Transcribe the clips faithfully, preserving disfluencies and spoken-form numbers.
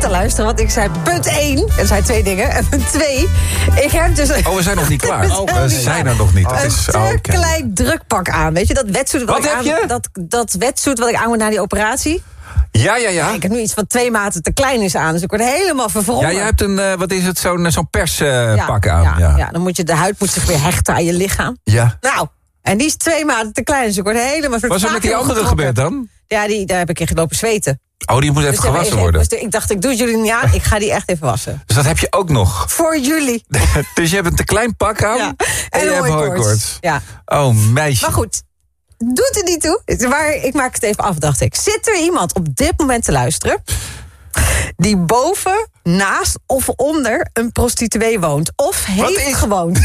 te luisteren. Want ik zei punt één. Er zijn twee dingen. En punt twee. Ik heb dus... Oh, we zijn nog niet klaar. We Oh, zijn we niet zijn klaar. er nog niet. Dat Een is, te oh, okay. klein drukpak aan. Weet je, dat wetsuit wat, Wat ik heb aan, je? Dat, dat wetsuit wat ik aan moet na die operatie. Ja, ja, ja. Ik heb nu iets wat twee maten te klein is aan. Dus ik word helemaal verwrongen. Ja, je hebt een, uh, wat is het, zo'n zo'n perspak ja, aan. Ja, Ja. ja, dan moet je, de huid moet zich weer hechten aan je lichaam. Ja. Nou, en die is twee maten te klein. Dus ik word helemaal Wat is er met die andere gebeurd dan? Ja, die, daar heb ik in gelopen zweten. Oh, die moet even Dus gewassen even- worden. Dus ik dacht, ik doe het jullie niet aan. Ik ga die echt even wassen. Dus dat heb je ook nog. Voor jullie. Dus je hebt een te klein pak aan Ja. en je hebt hooikoorts. Ja. Oh, meisje. Maar goed, doet het niet toe. Maar ik maak het even af, dacht ik. Zit er iemand op dit moment te luisteren die boven, naast of onder een prostituee woont? Of heeft is- gewoond?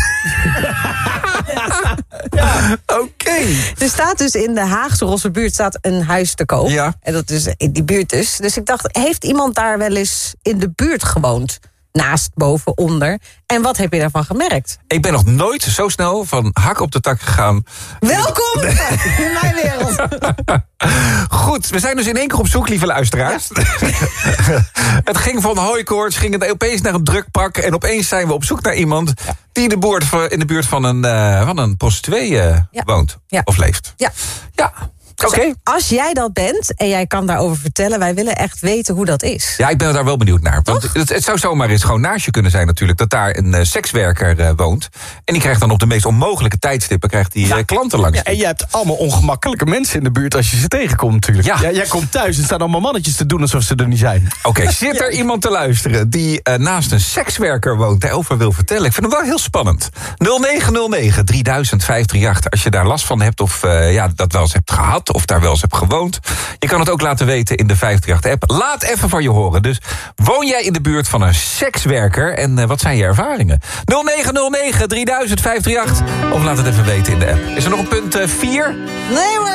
Oké. Okay. Er staat dus in de Haagse Rosserbuurt staat een huis te koop. Ja. En dat is in die buurt dus. Dus ik dacht, heeft iemand daar wel eens in de buurt gewoond? Naast, boven, onder. En wat heb je daarvan gemerkt? Ik ben nog nooit zo snel van hak op de tak gegaan. Welkom in mijn wereld. Goed, we zijn dus in één keer op zoek, lieve luisteraars. Ja. Het ging van hooikoorts, ging het opeens naar een drukpak. En opeens zijn we op zoek naar iemand ja. die in de buurt, in de buurt van een, uh, van een prostituee uh, ja. woont. Ja. Of leeft. Ja. Ja. Dus okay. Als jij dat bent en jij kan daarover vertellen, wij willen echt weten hoe dat is. Ja, ik ben er daar wel benieuwd naar. Want het, het zou zomaar eens gewoon naast je kunnen zijn natuurlijk, dat daar een uh, sekswerker uh, woont. En die krijgt dan op de meest onmogelijke tijdstippen krijgt die, uh, ja. klanten langs. Ja, en je hebt allemaal ongemakkelijke mensen in de buurt als je ze tegenkomt natuurlijk. Ja. Ja, jij komt thuis en staan allemaal mannetjes te doen alsof ze er niet zijn. Oké, okay, zit er ja. iemand te luisteren die uh, naast een sekswerker woont, daarover wil vertellen? Ik vind het wel heel spannend. nul negen nul negen drie duizend vijf drie acht, als je daar last van hebt of uh, ja, dat wel eens hebt gehad of daar wel eens hebt gewoond. Je kan het ook laten weten in de vijf drie acht-app. Laat even van je horen. Dus woon jij in de buurt van een sekswerker en uh, wat zijn je ervaringen? nul negen nul negen drie duizend vijf drie acht of laat het even weten in de app. Is er nog een punt vier? Uh, nee hoor.